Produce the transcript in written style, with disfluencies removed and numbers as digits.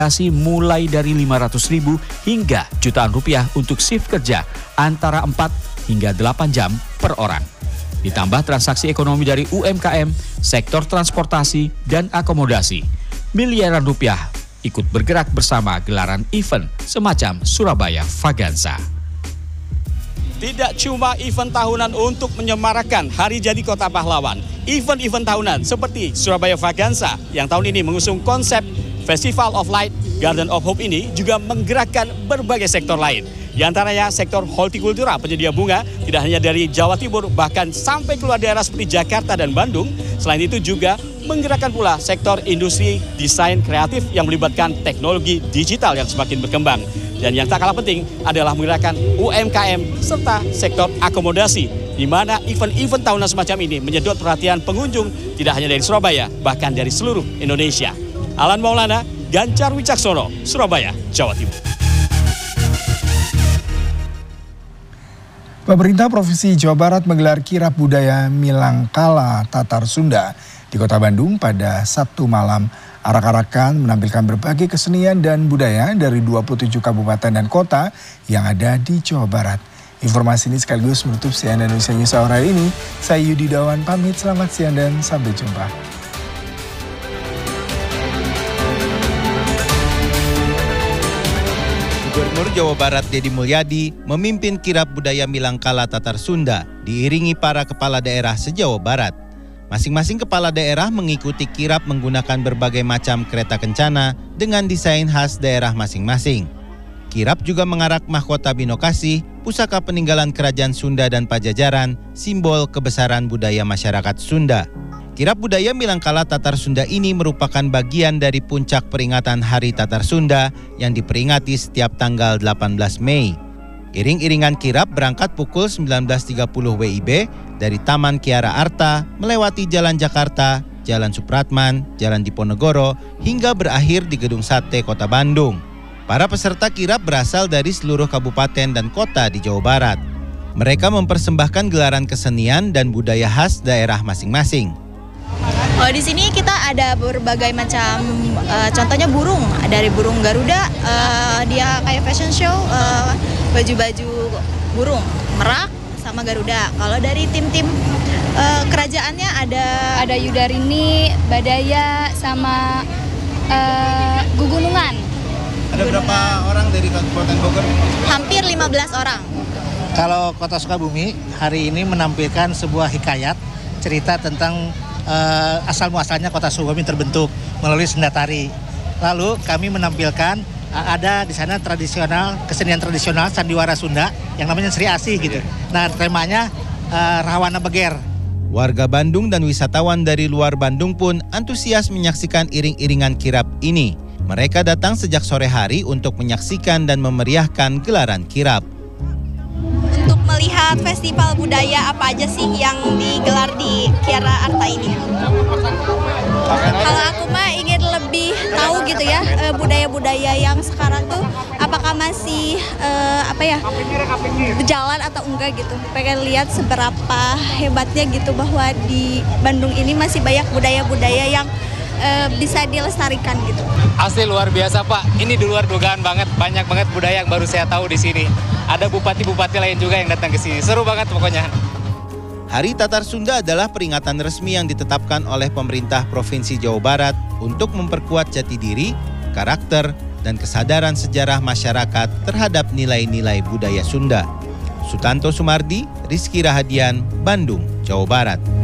mulai dari 500.000 hingga jutaan rupiah untuk shift kerja antara 4 hingga 8 jam per orang. Ditambah transaksi ekonomi dari UMKM, sektor transportasi, dan akomodasi. Miliaran rupiah ikut bergerak bersama gelaran event semacam Surabaya Vaganza. Tidak cuma event tahunan untuk menyemarakan Hari Jadi Kota Pahlawan. Event-event tahunan seperti Surabaya Vaganza yang tahun ini mengusung konsep Festival of Light, Garden of Hope ini juga menggerakkan berbagai sektor lain. Di antaranya sektor hortikultura, penyedia bunga, tidak hanya dari Jawa Timur, bahkan sampai keluar daerah seperti Jakarta dan Bandung. Selain itu juga menggerakkan pula sektor industri desain kreatif yang melibatkan teknologi digital yang semakin berkembang. Dan yang tak kalah penting adalah menggerakkan UMKM serta sektor akomodasi, di mana event-event tahunan semacam ini menyedot perhatian pengunjung tidak hanya dari Surabaya, bahkan dari seluruh Indonesia. Alan Maulana, Gancar Wicaksono, Surabaya, Jawa Timur. Pemerintah Provinsi Jawa Barat menggelar kirab budaya Milangkala Tatar Sunda di Kota Bandung pada Sabtu malam. Arak-arakan menampilkan berbagai kesenian dan budaya dari 27 kabupaten dan kota yang ada di Jawa Barat. Informasi ini sekaligus menutup CNN Indonesia News Hour hari ini. Saya Yudi Dawan pamit, selamat siang dan sampai jumpa. Gubernur Jawa Barat Deddy Mulyadi memimpin kirab budaya Milangkala Tatar Sunda diiringi para kepala daerah se-Jawa Barat. Masing-masing kepala daerah mengikuti kirab menggunakan berbagai macam kereta kencana dengan desain khas daerah masing-masing. Kirab juga mengarak mahkota Binokasi, pusaka peninggalan kerajaan Sunda dan Pajajaran, simbol kebesaran budaya masyarakat Sunda. Kirab budaya Milangkala Tatar Sunda ini merupakan bagian dari puncak peringatan Hari Tatar Sunda yang diperingati setiap tanggal 18 Mei. Iring-iringan kirab berangkat pukul 19.30 WIB dari Taman Kiara Arta, melewati Jalan Jakarta, Jalan Supratman, Jalan Diponegoro, hingga berakhir di Gedung Sate Kota Bandung. Para peserta kirab berasal dari seluruh kabupaten dan kota di Jawa Barat. Mereka mempersembahkan gelaran kesenian dan budaya khas daerah masing-masing. Di sini kita ada berbagai macam, contohnya burung, dari burung Garuda, dia kayak fashion show, baju-baju burung, merak sama Garuda. Kalau dari tim-tim kerajaannya ada Yudarini, Badaya, sama Gugunungan. Ada berapa orang dari Kabupaten Bogor? Hampir 15 orang. Kalau Kota Sukabumi hari ini menampilkan sebuah hikayat cerita tentang asal-muasalnya Kota Sukabumi terbentuk melalui senda tari. Lalu kami menampilkan ada di sana kesenian tradisional sandiwara Sunda yang namanya Sri Asih gitu. Nah, temanya Rawana Beger. Warga Bandung dan wisatawan dari luar Bandung pun antusias menyaksikan iring-iringan kirab ini. Mereka datang sejak sore hari untuk menyaksikan dan memeriahkan gelaran kirab. Untuk melihat festival budaya apa aja sih yang digelar di Kiara Arta ini? Kalau aku mah ingin lebih tahu gitu ya, budaya-budaya yang sekarang tuh apakah masih berjalan atau enggak gitu. Pengen lihat seberapa hebatnya gitu bahwa di Bandung ini masih banyak budaya-budaya yang bisa dilestarikan gitu. Asli luar biasa Pak, ini di luar dugaan banget, banyak banget budaya yang baru saya tahu di sini. Ada bupati-bupati lain juga yang datang ke sini, seru banget pokoknya. Hari Tatar Sunda adalah peringatan resmi yang ditetapkan oleh pemerintah Provinsi Jawa Barat untuk memperkuat jati diri, karakter, dan kesadaran sejarah masyarakat terhadap nilai-nilai budaya Sunda. Sutanto Sumardi, Rizky Rahadian, Bandung, Jawa Barat.